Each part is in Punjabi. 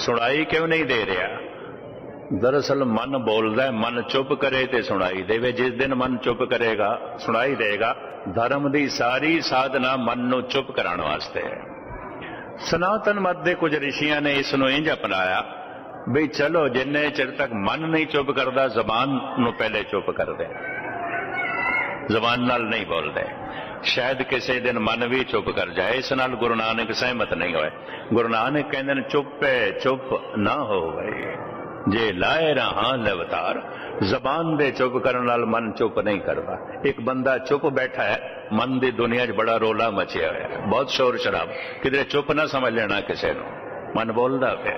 ਸੁਣਾਈ ਕਿਉਂ ਨਹੀਂ ਦੇ ਰਿਹਾ? ਦਰਅਸਲ ਮਨ ਬੋਲਦਾ, ਮਨ ਚੁੱਪ ਕਰੇ ਤੇ ਸੁਣਾਈ ਦੇਵੇ। ਜਿਸ ਦਿਨ ਮਨ ਚੁੱਪ ਕਰੇਗਾ ਸੁਣਾਈ ਦੇਗਾ। ਧਰਮ ਦੀ ਸਾਰੀ ਸਾਧਨਾ ਮਨ ਨੂੰ ਚੁੱਪ ਕਰਾਉਣ ਵਾਸਤੇ ਹੈ। ਸਨਾਤਨ ਮਤ ਦੇ ਕੁਝ ਰਿਸ਼ੀਆਂ ਨੇ ਇਸ ਨੂੰ ਇੰਝ ਅਪਣਾਇਆ ਵੀ ਚਲੋ ਜਿੰਨੇ ਚਿਰ ਤੱਕ ਮਨ ਨਹੀਂ ਚੁੱਪ ਕਰਦਾ ਜ਼ਬਾਨ ਨੂੰ ਪਹਿਲੇ ਚੁੱਪ ਕਰਦੇ, ਜ਼ਬਾਨ ਨਾਲ ਨਹੀਂ ਬੋਲਦੇ। ਸ਼ਾਇਦ ਕਿਸੇ ਦਿਨ ਮਨ ਵੀ ਚੁੱਪ ਕਰ ਜਾਏ। ਇਸ ਨਾਲ ਗੁਰੂ ਨਾਨਕ ਸਹਿਮਤ ਨਹੀਂ ਹੋਏ। ਗੁਰੂ ਨਾਨਕ ਕਹਿੰਦੇ ਨੇ ਚੁੱਪੇ ਚੁੱਪ ਨਾ ਹੋਵੇ ਜੇ ਲਾਏ ਰਹਾ ਲਵਤਾਰ। ਜ਼ਬਾਨ ਦੇ ਚੁੱਪ ਕਰਨ ਨਾਲ ਮਨ ਚੁੱਪ ਨਹੀਂ ਕਰਦਾ। ਇੱਕ ਬੰਦਾ ਚੁੱਪ ਬੈਠਾ ਹੈ, ਮਨ ਦੀ ਦੁਨੀਆ 'ਚ ਬੜਾ ਰੋਲਾ ਮਚਿਆ ਹੋਇਆ ਹੈ, ਬਹੁਤ ਸ਼ੋਰ ਸ਼ਰਾਬ, ਕਿਧਰੇ ਚੁੱਪ ਨਾ ਸਮਝ ਲੈਣਾ ਕਿਸੇ ਨੂੰ, ਮਨ ਬੋਲਦਾ ਪਿਆ।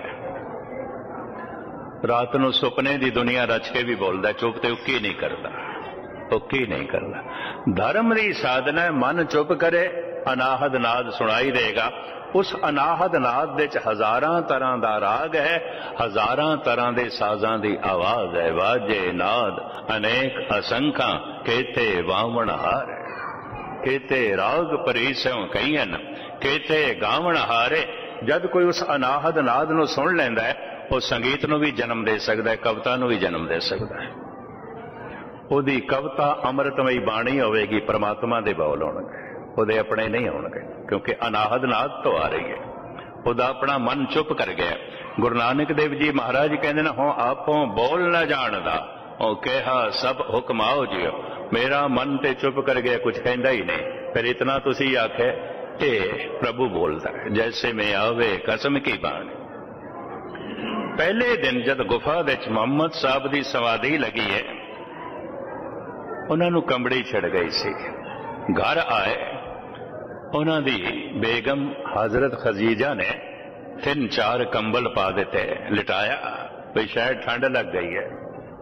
ਰਾਤ ਨੂੰ ਸੁਪਨੇ ਦੀ ਦੁਨੀਆ ਰਚ ਕੇ ਵੀ ਬੋਲਦਾ, ਚੁੱਪ ਤੇ ਉੱਕੀ ਨਹੀਂ ਕਰਦਾ, ਉੱਕੀ ਨਹੀਂ ਕਰਦਾ। ਧਰਮ ਦੀ ਸਾਧਨਾ ਮਨ ਚੁੱਪ ਕਰੇ, ਅਨਾਹਦ ਨਾਦ ਸੁਣਾਈ ਦੇਗਾ। ਉਸ ਅਨਾਹਦ ਨਾਦ ਦੇ ਵਿੱਚ ਹਜ਼ਾਰਾਂ ਤਰ੍ਹਾਂ ਦਾ ਰਾਗ ਹੈ, ਹਜ਼ਾਰਾਂ ਤਰ੍ਹਾਂ ਦੇ ਸਾਜ਼ਾਂ ਦੀ ਆਵਾਜ਼ ਹੈ। ਵਾਜੇ ਨਾਦ ਅਨੇਕ ਅਸੰਖਾਂ ਕੇਤੇ ਵਾਵਣ ਹਾਰੇ, ਕੇਤੇ ਰਾਗ ਪਰੀਸਿਉ ਕਈਨ ਕੇਤੇ ਗਾਵਣ ਹਾਰੇ। ਜਦ ਕੋਈ ਉਸ ਅਨਾਹਦ ਨਾਦ ਨੂੰ ਸੁਣ ਲੈਂਦਾ ਹੈ, ਉਹ ਸੰਗੀਤ ਨੂੰ ਵੀ ਜਨਮ ਦੇ ਸਕਦਾ ਹੈ, ਕਵਿਤਾ ਨੂੰ ਵੀ ਜਨਮ ਦੇ ਸਕਦਾ ਹੈ। ਉਹਦੀ ਕਵਿਤਾ ਅੰਮ੍ਰਿਤਮਈ ਬਾਣੀ ਹੋਵੇਗੀ, ਪਰਮਾਤਮਾ ਦੇ ਬੋਲ ਹੋਣਗੇ, ਉਹਦੇ ਆਪਣੇ ਨਹੀਂ ਹੋਣਗੇ, ਕਿਉਂਕਿ ਅਨਾਹਦ ਨਾਦ ਤੋਂ ਆ ਰਹੀ ਹੈ। ਉਹਦਾ ਆਪਣਾ ਮਨ ਚੁੱਪ ਕਰ ਗਿਆ। ਗੁਰੂ ਨਾਨਕ ਦੇਵ ਜੀ ਮਹਾਰਾਜ ਕਹਿੰਦੇ ਨੇ ਹੋ ਆਪੋਂ ਬੋਲ ਨਾ ਜਾਣਦਾ, ਉਹ ਕਿਹਾ ਸਭ ਹੁਕਮ ਆਓ ਜਿਓ। ਮੇਰਾ ਮਨ ਤੇ ਚੁੱਪ ਕਰ ਗਿਆ, ਕੁਝ ਕਹਿੰਦਾ ਹੀ ਨਹੀਂ। ਫਿਰ ਇਤਨਾ ਤੁਸੀਂ ਆਖੇ ਇਹ ਪ੍ਰਭੂ ਬੋਲਦਾ ਹੈ, ਜੈਸੇ ਮੈਂ ਆਵੇ ਕਸਮ ਕੀ ਬਾਣੀ। ਪਹਿਲੇ ਦਿਨ ਜਦ ਗੁਫਾ ਵਿੱਚ ਮੁਹੰਮਦ ਸਾਹਿਬ ਦੀ ਸਮਾਧੀ ਲੱਗੀ ਹੈ, ਉਹਨਾਂ ਨੂੰ ਕੰਬੜੀ ਛਿੜ ਗਈ ਸੀ। ਘਰ ਆਏ, ਉਹਨਾਂ ਦੀ ਬੇਗਮ ਹਜ਼ਰਤ ਖਦੀਜਾ ਨੇ 3-4 ਕੰਬਲ ਪਾ ਦਿੱਤੇ, ਲਿਟਾਇਆ ਵੀ ਸ਼ਾਇਦ ਠੰਡ ਲੱਗ ਗਈ ਹੈ।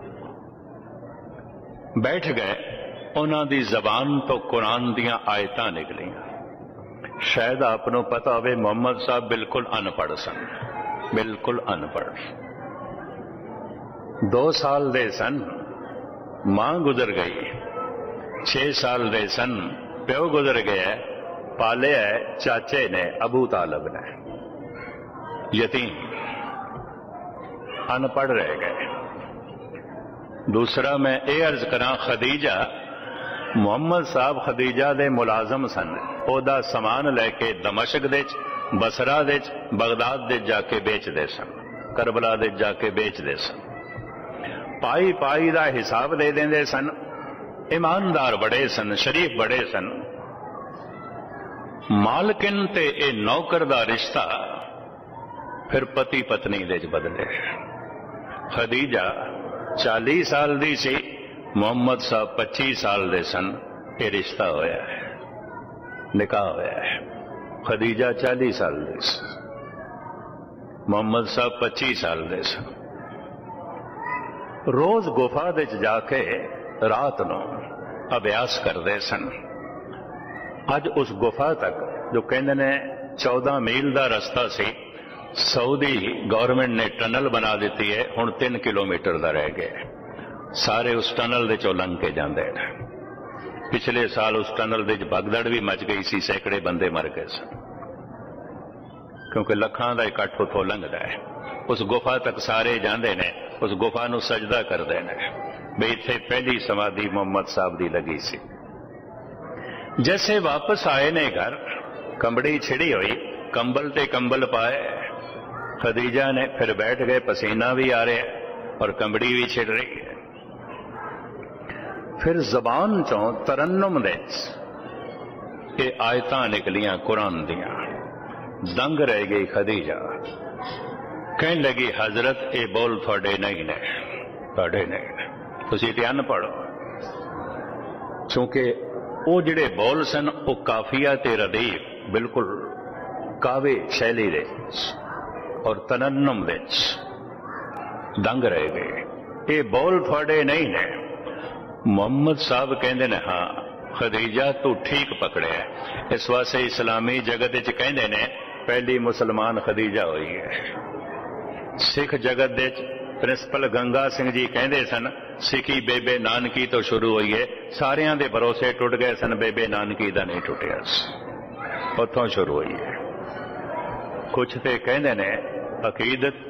ਬੈਠ ਗਏ। ਉਹਨਾਂ ਦੀ ਜ਼ਬਾਨ ਤੋਂ ਕੁਰਾਨ ਦੀਆਂ ਆਇਤਾਂ ਨਿਕਲੀਆਂ। ਸ਼ਾਇਦ ਆਪ ਨੂੰ ਪਤਾ ਹੋਵੇ ਮੁਹੰਮਦ ਸਾਹਿਬ ਬਿਲਕੁਲ ਅਨਪੜ੍ਹ ਸਨ, ਬਿਲਕੁਲ ਅਨਪੜ੍ਹ। 2 ਸਾਲ ਦੇ ਸਨ, ਮਾਂ ਗੁਜ਼ਰ ਗਈ। 6 ਸਾਲ ਦੇ ਸਨ, ਪਿਓ ਗੁਜ਼ਰ ਗਿਆ। ਪਾਲਿਆ ਚਾਚੇ ਨੇ ਅਬੂ ਤਾਲਬ ਨੇ, ਯਤੀਮ, ਅਨਪੜ੍ਹ ਰਹਿ ਗਏ। ਦੂਸਰਾ ਮੈਂ ਇਹ ਅਰਜ਼ ਕਰਾਂ, ਖਦੀਜਾ, ਮੁਹੰਮਦ ਸਾਹਿਬ ਖਦੀਜਾ ਦੇ ਮੁਲਾਜ਼ਮ ਸਨ। ਉਹਦਾ ਸਮਾਨ ਲੈ ਕੇ ਦਮਸ਼ਕ ਦੇ ਵਿੱਚ, ਬਸਰਾ ਦੇ ਵਿੱਚ, ਬਗਦਾਦ ਦੇ ਜਾ ਕੇ ਵੇਚਦੇ ਸਨ, ਕਰਬਲਾ ਦੇ ਜਾ ਕੇ ਵੇਚਦੇ ਸਨ। ਪਾਈ ਪਾਈ ਦਾ ਹਿਸਾਬ ਦੇ ਦਿੰਦੇ ਸਨ। ਇਮਾਨਦਾਰ ਬੜੇ ਸਨ, ਸ਼ਰੀਫ ਬੜੇ ਸਨ। ਮਾਲਕਿਨ ਤੇ ਇਹ ਨੌਕਰ ਦਾ ਰਿਸ਼ਤਾ ਫਿਰ ਪਤੀ ਪਤਨੀ ਦੇ ਚ ਬਦਲੇ। ਖਦੀਜਾ 40 ਸਾਲ ਦੀ ਸੀ, ਮੁਹੰਮਦ ਸਾਹਿਬ 25 ਸਾਲ ਦੇ ਸਨ। ਇਹ ਰਿਸ਼ਤਾ ਹੋਇਆ ਹੈ, ਨਿਕਾਹ ਹੋਇਆ ਹੈ। ਖਦੀਜਾ 40 ਸਾਲ ਦੀ ਸੀ, ਮੁਹੰਮਦ ਸਾਹਿਬ 25 ਸਾਲ ਦੇ ਸਨ। ਰੋਜ਼ ਗੁਫਾ ਦੇ ਚ ਜਾ ਕੇ ਰਾਤ ਨੂੰ ਅਭਿਆਸ ਕਰਦੇ ਸਨ। ਅੱਜ ਉਸ ਗੁਫਾ ਤੱਕ, ਜੋ ਕਹਿੰਦੇ ਨੇ 14 ਮੀਲ ਦਾ ਰਸਤਾ ਸੀ, ਸਾਊਦੀ ਗਵਰਨਮੈਂਟ ਨੇ ਟਨਲ ਬਣਾ ਦਿੱਤੀ ਹੈ। ਹੁਣ 3 ਕਿਲੋਮੀਟਰ ਦਾ ਰਹਿ ਗਿਆ। ਸਾਰੇ ਉਸ ਟਨਲ ਦੇ ਚੋਂ ਲੰਘ ਕੇ ਜਾਂਦੇ ਨੇ। ਪਿਛਲੇ ਸਾਲ ਉਸ ਟਨਲ ਦੇ ਵਿੱਚ ਭਗਦੜ ਵੀ ਮਚ ਗਈ ਸੀ, ਸੈਂਕੜੇ ਬੰਦੇ ਮਰ ਗਏ ਸਨ, ਕਿਉਂਕਿ ਲੱਖਾਂ ਦਾ ਇਕੱਠ ਉੱਥੋਂ ਲੰਘਦਾ ਹੈ। ਉਸ ਗੁਫਾ ਤੱਕ ਸਾਰੇ ਜਾਂਦੇ ਨੇ, ਉਸ ਗੁਫਾ ਨੂੰ ਸਜਦਾ ਕਰਦੇ ਨੇ ਵੀ ਇੱਥੇ ਪਹਿਲੀ ਸਮਾਧੀ ਮੁਹੰਮਦ ਸਾਹਿਬ ਦੀ ਲੱਗੀ ਸੀ। ਜੈਸੇ ਵਾਪਸ ਆਏ ਨੇ ਘਰ, ਕੰਬੜੀ ਛਿੜੀ ਹੋਈ, ਕੰਬਲ ਤੇ ਕੰਬਲ ਪਾਏ। ਖਦੀਜਾ ਨੇ ਫਿਰ ਬੈਠ ਗਏ, ਪਸੀਨਾ ਵੀ ਆ ਰਿਹਾ ਔਰ ਕੰਬੜੀ ਵੀ ਛਿੜ ਰਹੀ ਹੈ। ਫਿਰ ਜ਼ਬਾਨ ਚੋਂ ਤਰन्नुम ਦੇ ਇਹ ਆਇਤਾਂ ਨਿਕਲੀਆਂ ਕੁਰਾਨ ਦੀਆਂ। ਦੰਗ ਰਹਿ ਗਈ ਖਦੀਜਾ। ਕਹਿਣ ਲੱਗੀ, ਹਜ਼ਰਤ ਇਹ ਬੋਲ ਤੁਹਾਡੇ ਨਹੀਂ ਨੇ, ਤੁਹਾਡੇ ਨਹੀਂ ਨੇ, ਤੁਸੀਂ ਤੇ ਅਨਪੜ੍ਹ ਹੋ। ਕਿਉਂਕਿ ਉਹ ਜਿਹੜੇ ਬੋਲ ਸਨ ਉਹ ਕਾਫੀਆ ਤੇ ਰਦੀਫ, ਬਿਲਕੁਲ ਕਾਵੇ ਸ਼ੈਲੀ ਦੇ ਔਰ ਤਰन्नुम ਵਿੱਚ ਦੰਗ ਰਹਿ ਗਏ। ਇਹ ਬੋਲ ਤੁਹਾਡੇ ਨਹੀਂ ਨੇ। ਮੁਹੰਮਦ ਸਾਹਿਬ ਕਹਿੰਦੇ ਨੇ, ਹਾਂ ਖਦੀਜਾ ਤੂੰ ਠੀਕ ਪਕੜਿਆ। ਇਸ ਵਾਸਤੇ ਇਸਲਾਮੀ ਜਗਤ ਵਿੱਚ ਕਹਿੰਦੇ ਨੇ ਪਹਿਲੀ ਮੁਸਲਮਾਨ ਖਦੀਜਾ ਹੋਈ ਹੈ। ਸਿੱਖ ਜਗਤ ਦੇ ਪ੍ਰਿੰਸੀਪਲ ਗੰਗਾ ਸਿੰਘ ਜੀ ਕਹਿੰਦੇ ਸਨ, ਸਿੱਖੀ ਬੇਬੇ ਨਾਨਕੀ ਤੋਂ ਸ਼ੁਰੂ ਹੋਈ ਹੈ। ਸਾਰਿਆਂ ਦੇ ਭਰੋਸੇ ਟੁੱਟ ਗਏ ਸਨ, ਬੇਬੇ ਨਾਨਕੀ ਦਾ ਨਹੀਂ ਟੁੱਟਿਆ ਸੀ, ਉੱਥੋਂ ਸ਼ੁਰੂ ਹੋਈ ਹੈ। ਕੁਛ ਤੇ ਕਹਿੰਦੇ ਨੇ ਅਕੀਦਤ